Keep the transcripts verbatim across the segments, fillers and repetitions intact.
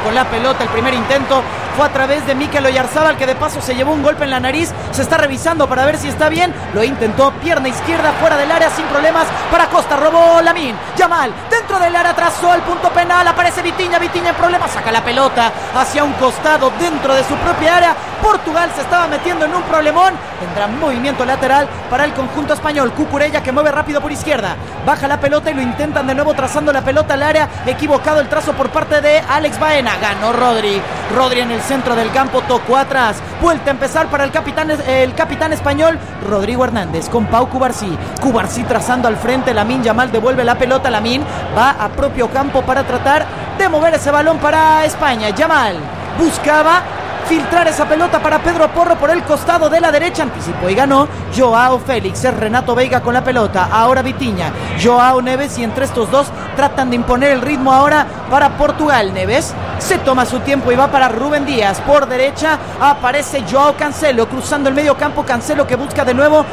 con la pelota. El primer intento fue a través de Mikel Oyarzábal, que de paso se llevó un golpe en la nariz. Se está revisando para ver si está bien. Lo intentó, pierna izquierda fuera del área sin problemas para Costa. Robó Lamine Yamal dentro del área, trazó el punto penal. Aparece Vitinha, Vitinha en problemas, saca la pelota hacia un costado dentro de su propia área. Portugal se estaba metiendo en un problemón. Tendrá movimiento lateral para el conjunto español. Cucurella, que mueve rápido por izquierda, baja la pelota y lo intentan de nuevo trazando la pelota al área. Equivocado el trazo por parte de Alex Baena. Ganó Rodri. Rodri en el centro del campo, tocó atrás. Vuelta a empezar para el capitán, el capitán español Rodrigo Hernández con Pau Cubarsí. Cubarsí trazando al frente. Lamine Yamal devuelve la pelota. Lamine va a propio campo para tratar de mover ese balón para España. Yamal buscaba filtrar esa pelota para Pedro Porro por el costado de la derecha. Anticipó y ganó Joao Félix. Es Renato Veiga con la pelota. Ahora Vitinha, Joao Neves, y entre estos dos tratan de imponer el ritmo ahora para Portugal. Neves se toma su tiempo y va para Rúben Díaz. Por derecha aparece Joao Cancelo cruzando el medio campo. Cancelo que busca de nuevo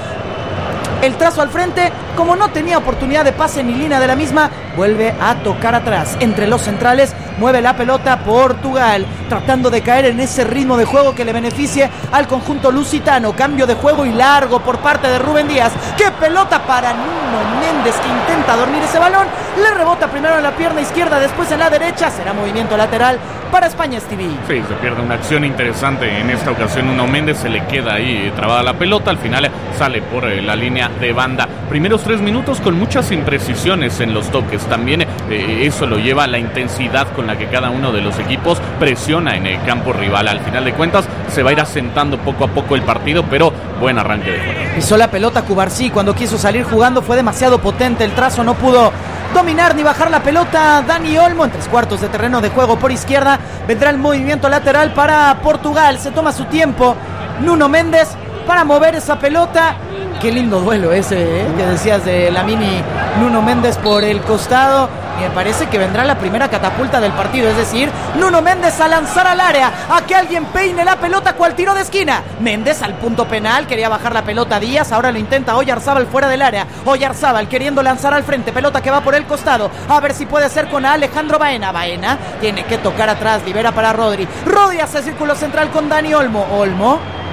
el trazo al frente. Como no tenía oportunidad de pase ni línea de la misma, vuelve a tocar atrás. Entre los centrales mueve la pelota Portugal, tratando de caer en ese ritmo de juego que le beneficie al conjunto lusitano. Cambio de juego y largo por parte de Rúben Díaz. ¡Qué pelota para Nuno Méndez, que intenta dormir ese balón! Le rebota primero en la pierna izquierda, después en la derecha. Será movimiento lateral para España, Stevie. Sí, se pierde una acción interesante en esta ocasión. Nuno Méndez se le queda ahí trabada la pelota. Al final sale por eh, la línea de banda. Primeros tres minutos con muchas imprecisiones en los toques. También eh, eso lo lleva a la intensidad con la que cada uno de los equipos presiona en el campo rival. Al final de cuentas se va a ir asentando poco a poco el partido, pero buen arranque de juego. Pisó la pelota Cubarsí cuando quiso salir jugando, fue demasiado potente el trazo, no pudo dominar ni bajar la pelota Dani Olmo. En tres cuartos de terreno de juego por izquierda vendrá el movimiento lateral para Portugal. Se toma su tiempo Nuno Méndez para mover esa pelota. Qué lindo duelo ese, ¿eh? Que decías de Lamine y Nuno Méndez por el costado. Y me parece que vendrá la primera catapulta del partido, es decir, Nuno Méndez a lanzar al área, a que alguien peine la pelota cual tiro de esquina. Méndez al punto penal, quería bajar la pelota a Díaz, ahora lo intenta Oyarzábal fuera del área. Oyarzábal queriendo lanzar al frente, pelota que va por el costado, a ver si puede ser con Alejandro Baena. Baena tiene que tocar atrás, libera para Rodri. Rodri hace círculo central con Dani Olmo. Olmo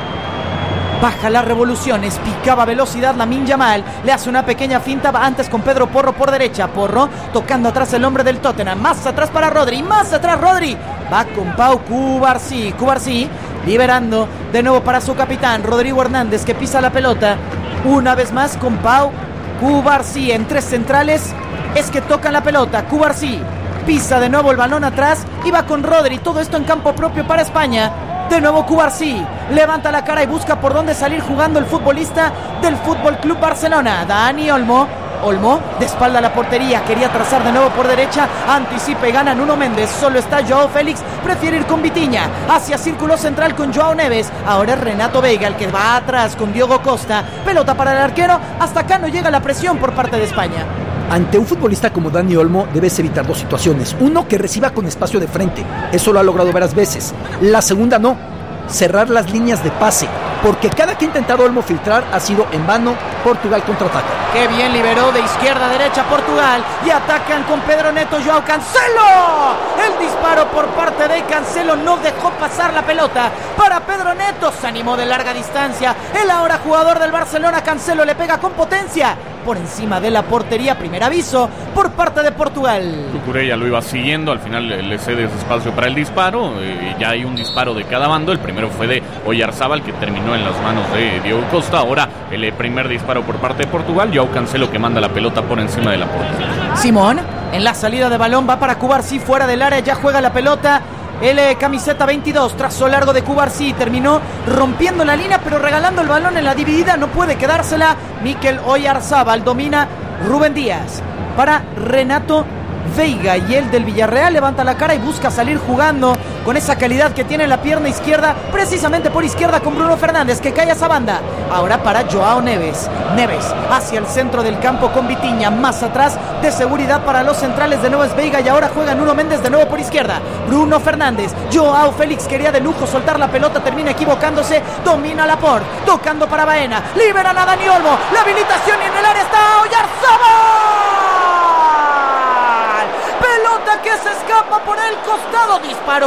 baja las revoluciones, picaba velocidad Lamine Yamal, le hace una pequeña finta antes con Pedro Porro por derecha. Porro tocando atrás el hombre del Tottenham, más atrás para Rodri, más atrás Rodri, va con Pau Cubarsí. Cubarsí liberando de nuevo para su capitán Rodrigo Hernández, que pisa la pelota una vez más con Pau Cubarsí. En tres centrales es que tocan la pelota. Cubarsí pisa de nuevo el balón atrás y va con Rodri, todo esto en campo propio para España. De nuevo Cubarsí levanta la cara y busca por dónde salir jugando el futbolista del Fútbol Club Barcelona. Dani Olmo. Olmo de espalda a la portería, quería trazar de nuevo por derecha, anticipa y gana Nuno Méndez. Solo está Joao Félix, prefiere ir con Vitinha, hacia círculo central con Joao Neves. Ahora es Renato Veiga el que va atrás con Diogo Costa. Pelota para el arquero, hasta acá no llega la presión por parte de España. Ante un futbolista como Dani Olmo debes evitar dos situaciones. Uno, que reciba con espacio de frente. Eso lo ha logrado varias veces. La segunda, no. Cerrar las líneas de pase. Porque cada que ha intentado Olmo filtrar ha sido en vano. Portugal contraataca. Qué bien liberó de izquierda a derecha Portugal. Y atacan con Pedro Neto. Joao Cancelo. El disparo por parte de Cancelo no dejó pasar la pelota para Pedro Neto. Se animó de larga distancia. El ahora jugador del Barcelona, Cancelo, le pega con potencia por encima de la portería. Primer aviso por parte de Portugal. Cucurella lo iba siguiendo, al final le, le cede ese espacio para el disparo. Eh, ya hay un disparo de cada bando. El primero fue de Oyarzábal, que terminó en las manos de Diogo Costa. Ahora el primer disparo por parte de Portugal. Joao Cancelo, que manda la pelota por encima de la portería. Simón en la salida de balón va para Cubarsí fuera del área, ya juega la pelota el eh, camiseta veintidós, trazo largo de Cubarsí, terminó rompiendo la línea pero regalando el balón en la dividida, no puede quedársela Mikel Oyarzábal. Domina Rúben Díaz para Renato Veiga, y el del Villarreal levanta la cara y busca salir jugando con esa calidad que tiene la pierna izquierda, precisamente por izquierda con Bruno Fernández, que cae a esa banda. Ahora para Joao Neves. Neves hacia el centro del campo con Vitinha, más atrás de seguridad para los centrales. De nuevo es Veiga y ahora juega Nuno Méndez de nuevo por izquierda. Bruno Fernández. Joao Félix quería de lujo soltar la pelota, termina equivocándose. Domina Laporte, tocando para Baena. Liberan a Dani Olmo. La habilitación y en el área está Oyarzábal. Pelota que se escapa por el costado. Disparo